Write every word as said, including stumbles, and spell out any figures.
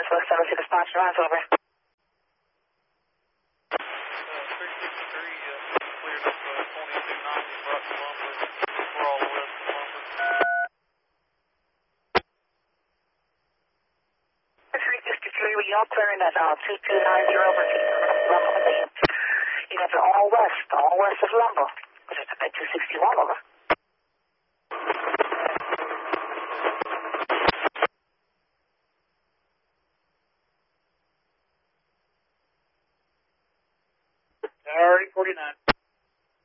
Southwest seven six response, rise over. Uh, three sixty-three, uh, cleared up uh, twenty-two ninety, brought to lumber. We're all west of lumber. three sixty-three, we all clearing that uh, two two nine zero over lumber. You guys are all west, all west of lumber. Which is about two sixty-one over. Alright, forty-nine.